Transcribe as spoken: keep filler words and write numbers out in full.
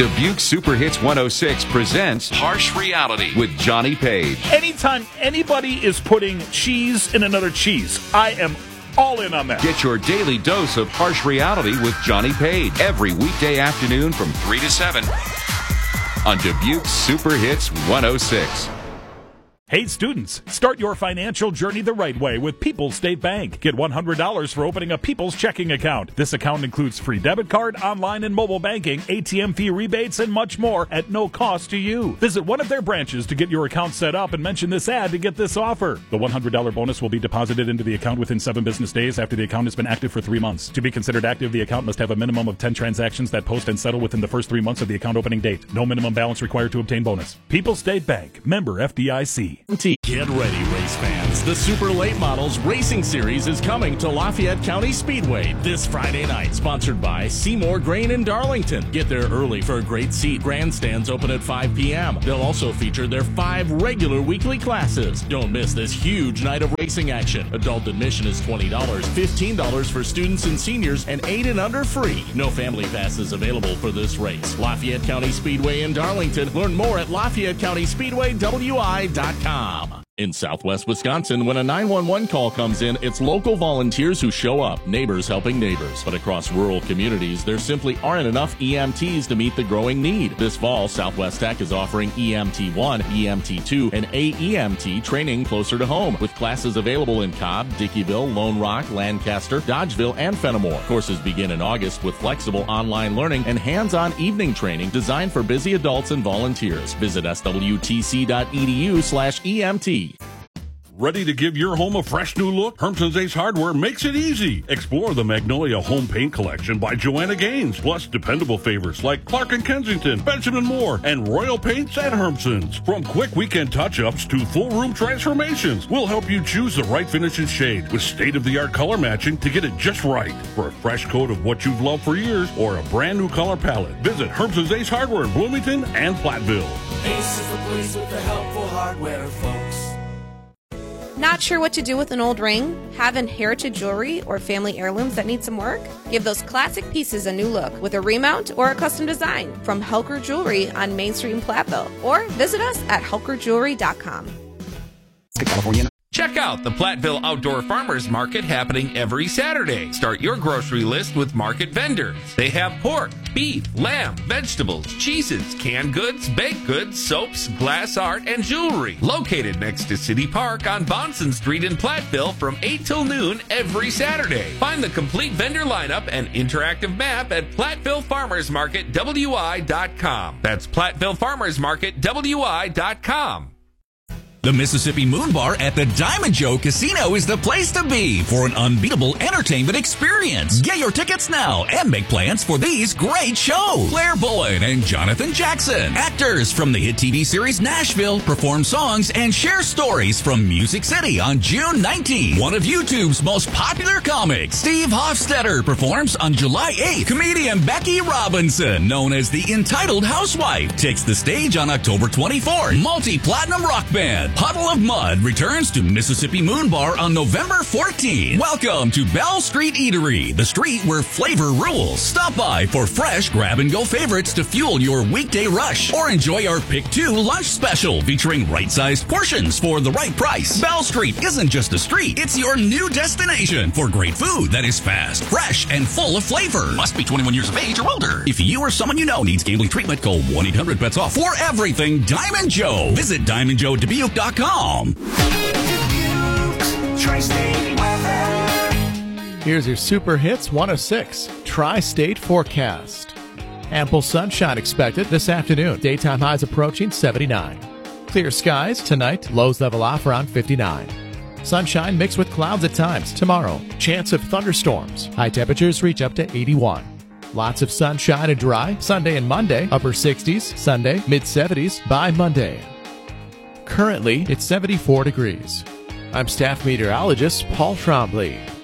Dubuque Super Hits one oh six presents Harsh Reality with Johnny Page. Anytime anybody is putting cheese in another cheese, I am all in on that. Get your daily dose of Harsh Reality with Johnny Page every weekday afternoon from three to seven on Dubuque Super Hits one oh six. Hey students, start your financial journey the right way with People's State Bank. Get one hundred dollars for opening a People's checking account. This account includes free debit card, online and mobile banking, A T M fee rebates, and much more at no cost to you. Visit one of their branches to get your account set up and mention this ad to get this offer. The one hundred dollars bonus will be deposited into the account within seven business days after the account has been active for three months. To be considered active, the account must have a minimum of ten transactions that post and settle within the first three months of the account opening date. No minimum balance required to obtain bonus. People's State Bank, member F D I C. Get ready, race fans. The Super Late Models Racing Series is coming to Lafayette County Speedway this Friday night, sponsored by Seymour Grain in Darlington. Get there early for a great seat. Grandstands open at five p.m. They'll also feature their five regular weekly classes. Don't miss this huge night of racing action. Adult admission is twenty dollars, fifteen dollars for students and seniors, and eight and under free. No family passes available for this race. Lafayette County Speedway in Darlington. Learn more at Lafayette County Speedway W I dot com. In Southwest Wisconsin, when a nine one one call comes in, it's local volunteers who show up, neighbors helping neighbors. But across rural communities, there simply aren't enough E M Ts to meet the growing need. This fall, Southwest Tech is offering E M T one, E M T two, and A E M T training closer to home, with classes available in Cobb, Dickeyville, Lone Rock, Lancaster, Dodgeville, and Fenimore. Courses begin in August with flexible online learning and hands-on evening training designed for busy adults and volunteers. Visit S W T C dot E D U slash E M T. Ready to give your home a fresh new look? Hermson's Ace Hardware makes it easy. Explore the Magnolia Home Paint Collection by Joanna Gaines, plus dependable favorites like Clark and Kensington, Benjamin Moore, and Royal Paints at Hermson's. From quick weekend touch-ups to full room transformations, we'll help you choose the right finish and shade with state-of-the-art color matching to get it just right. For a fresh coat of what you've loved for years or a brand new color palette, visit Hermson's Ace Hardware in Bloomington and Platteville. Ace is the place with the helpful hardware, folks. Not sure what to do with an old ring? Have inherited jewelry or family heirlooms that need some work? Give those classic pieces a new look with a remount or a custom design from Helker Jewelry on Main Street in Platteville, or visit us at helker jewelry dot com. California. Check out the Platteville Outdoor Farmers Market happening every Saturday. Start your grocery list with market vendors. They have pork, beef, lamb, vegetables, cheeses, canned goods, baked goods, soaps, glass art, and jewelry. Located next to City Park on Bonson Street in Platteville from eight till noon every Saturday. Find the complete vendor lineup and interactive map at Platteville Farmers Market W I dot com. That's Platteville Farmers Market W I dot com. The Mississippi Moon Bar at the Diamond Joe Casino is the place to be for an unbeatable entertainment experience. Get your tickets now and make plans for these great shows. Claire Bullen and Jonathan Jackson, actors from the hit T V series Nashville, perform songs and share stories from Music City on June nineteenth. One of YouTube's most popular comics, Steve Hofstetter, performs on July eighth. Comedian Becky Robinson, known as the Entitled Housewife, takes the stage on October twenty-fourth. Multi-platinum rock band Puddle of Mud returns to Mississippi Moon Bar on November fourteenth. Welcome to Bell Street Eatery, the street where flavor rules. Stop by for fresh grab-and-go favorites to fuel your weekday rush, or enjoy our Pick Two lunch special featuring right-sized portions for the right price. Bell Street isn't just a street, it's your new destination for great food that is fast, fresh, and full of flavor. Must be twenty-one years of age or older. If you or someone you know needs gambling treatment, call one eight hundred bets off for everything Diamond Joe. Visit diamond joe dubuque dot com. Here's your Super Hits one oh six Tri-State Forecast. Ample sunshine expected this afternoon. Daytime highs approaching seventy-nine. Clear skies tonight. Lows level off around fifty-nine. Sunshine mixed with clouds at times tomorrow. Chance of thunderstorms. High temperatures reach up to eighty-one. Lots of sunshine and dry Sunday and Monday. Upper sixties Sunday, mid seventies by Monday. Currently, it's seventy-four degrees. I'm staff meteorologist Paul Trombley.